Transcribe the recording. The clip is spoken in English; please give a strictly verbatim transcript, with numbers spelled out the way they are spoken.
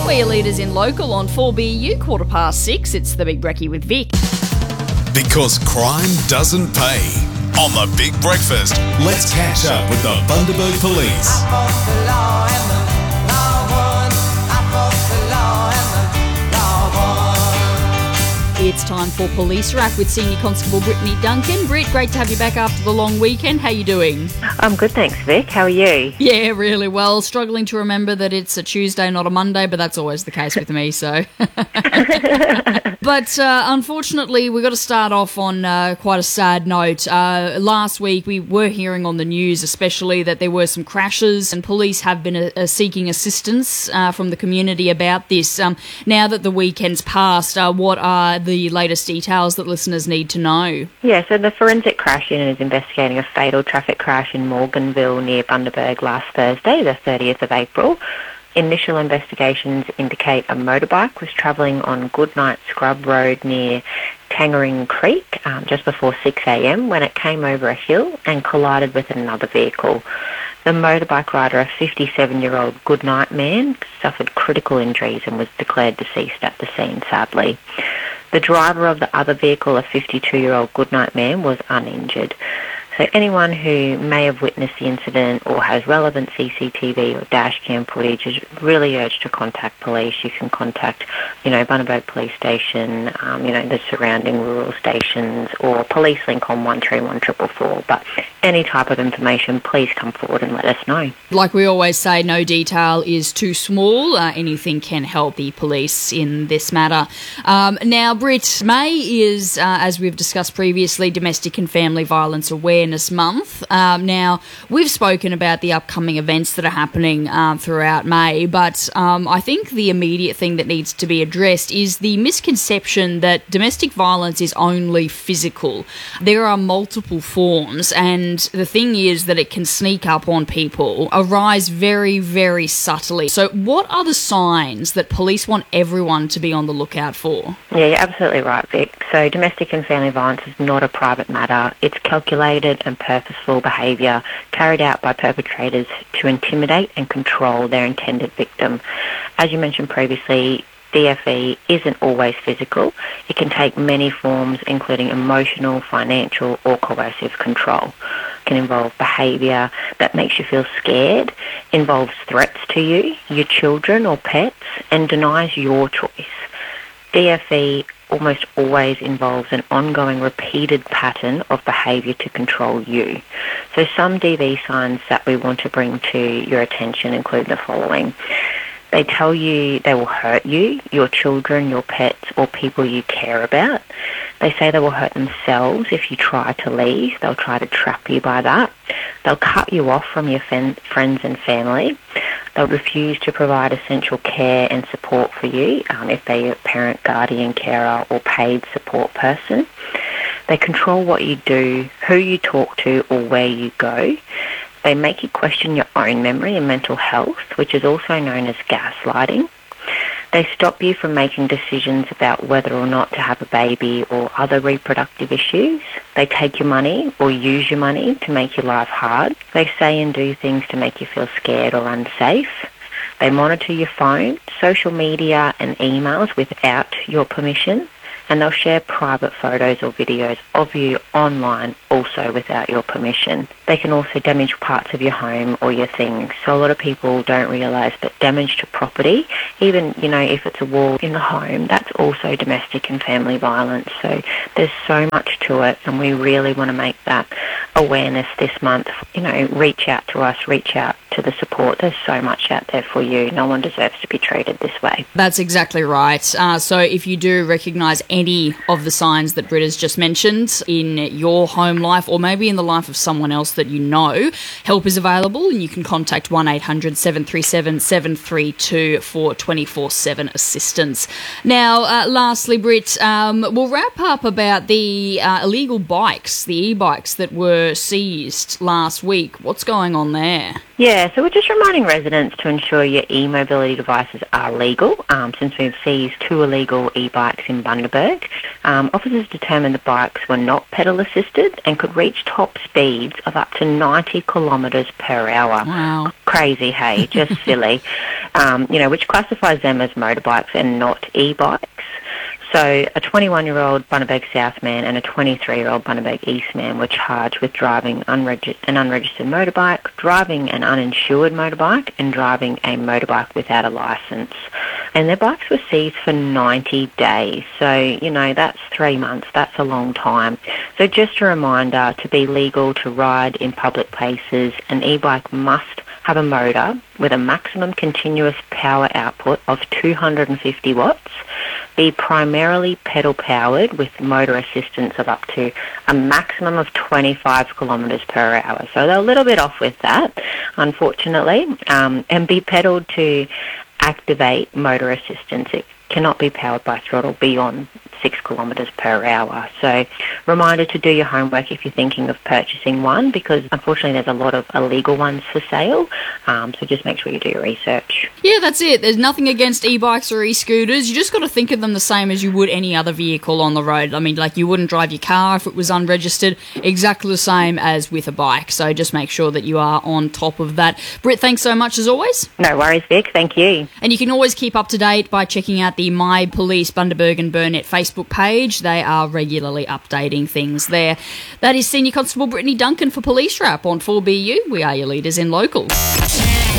We're your leaders in local on four B U, quarter past six. It's the Big Brekkie with Vic. Because crime doesn't pay. On the Big Breakfast, let's catch up with the Bundaberg Police. It's time for Police Wrap with Senior Constable Brittany Duncan. Britt, great to have you back after the long weekend. How are you doing? I'm good, thanks, Vic. How are you? Yeah, really well. Struggling to remember that it's a Tuesday, not a Monday, but that's always the case with me, so... But uh, unfortunately, we've got to start off on uh, quite a sad note. Uh, last week, we were hearing on the news, especially, that there were some crashes, and police have been uh, uh, seeking assistance uh, from the community about this. Um, now that the weekend's passed, uh, what are the latest details that listeners need to know? Yeah, so the Forensic Crash Unit is investigating a fatal traffic crash in Morganville near Bundaberg last Thursday, the thirtieth of April. Initial investigations indicate a motorbike was travelling on Goodnight Scrub Road near Tangering Creek um, just before six a.m. when it came over a hill and collided with another vehicle. The motorbike rider, a fifty-seven-year-old Goodnight man, suffered critical injuries and was declared deceased at the scene, sadly. The driver of the other vehicle, a fifty-two-year-old Goodnight man, was uninjured. So anyone who may have witnessed the incident or has relevant C C T V or dash cam footage is really urged to contact police. You can contact, you know, Bundaberg Police Station, um, you know, the surrounding rural stations, or Police Link on one three one four four four. But any type of information, please come forward and let us know. Like we always say, no detail is too small. Uh, anything can help the police in this matter. Um, now, Britt, May is, uh, as we've discussed previously, Domestic and Family Violence Awareness Month. Um, now, we've spoken about the upcoming events that are happening um, throughout May, but um, I think the immediate thing that needs to be addressed is the misconception that domestic violence is only physical. There are multiple forms, and the thing is that it can sneak up on people, arise very, very subtly. So what are the signs that police want everyone to be on the lookout for? Yeah, you're absolutely right, Vic. So domestic and family violence is not a private matter. It's calculated and purposeful behaviour carried out by perpetrators to intimidate and control their intended victim. As you mentioned previously, D F E isn't always physical. It can take many forms, including emotional, financial or coercive control. It can involve behaviour that makes you feel scared, involves threats to you, your children or pets, and denies your choice. D F E almost always involves an ongoing repeated pattern of behaviour to control you. So some D V signs that we want to bring to your attention include the following. They tell you they will hurt you, your children, your pets, or people you care about. They say they will hurt themselves if you try to leave. They'll try to trap you by that. They'll cut you off from your fen- friends and family. They'll refuse to provide essential care and support for you um, if they're a parent, guardian, carer, or paid support person. They control what you do, who you talk to, or where you go. They make you question your own memory and mental health, which is also known as gaslighting. They stop you from making decisions about whether or not to have a baby or other reproductive issues. They take your money or use your money to make your life hard. They say and do things to make you feel scared or unsafe. They monitor your phone, social media and emails without your permission. And they'll share private photos or videos of you online also without your permission. They can also damage parts of your home or your things. So a lot of people don't realise that damage to property, even, you know, if it's a wall in the home, that's also domestic and family violence. So there's so much to it, and we really want to make that awareness this month. You know, reach out to us, reach out to the support. There's so much out there for you. No one deserves to be treated this way. That's exactly right. Uh, so if you do recognise any of the signs that Britt has just mentioned in your home life, or maybe in the life of someone else that you know, help is available, and you can contact one eight hundred seven three seven seven three two for twenty-four seven assistance. Now, uh, lastly, Britt, um, we'll wrap up about the uh, illegal bikes, the e-bikes that were seized last week. What's going on there? Yeah, so we're just reminding residents to ensure your e-mobility devices are legal, um, since we've seized two illegal e-bikes in Bundaberg. work, um, officers determined the bikes were not pedal assisted and could reach top speeds of up to ninety kilometres per hour. Wow. Crazy, hey, just silly. Um, you know, which classifies them as motorbikes and not e-bikes. So a twenty-one-year-old Bundaberg South man and a twenty-three-year-old Bundaberg East man were charged with driving unreg- an unregistered motorbike, driving an uninsured motorbike, and driving a motorbike without a licence. And their bikes were seized for ninety days. So, you know, that's three months. That's a long time. So just a reminder, to be legal to ride in public places, an e-bike must have a motor with a maximum continuous power output of two hundred fifty watts, be primarily pedal-powered with motor assistance of up to a maximum of twenty-five kilometres per hour. So they're a little bit off with that, unfortunately, um, and be pedalled to activate motor assistance. It cannot be powered by throttle beyond six kilometres per hour. So reminder to do your homework if you're thinking of purchasing one, because unfortunately there's a lot of illegal ones for sale, um, so just make sure you do your research. Yeah, that's it. There's nothing against e-bikes or e-scooters. You just got to think of them the same as you would any other vehicle on the road. I mean, like, you wouldn't drive your car if it was unregistered, exactly the same as with a bike. So just make sure that you are on top of that. Britt, thanks so much as always. No worries, Vic. Thank you. And you can always keep up to date by checking out the My Police Bundaberg and Burnett Facebook page. They are regularly updating things there. That is Senior Constable Brittany Duncan for Police Wrap on four B U. We are your leaders in local.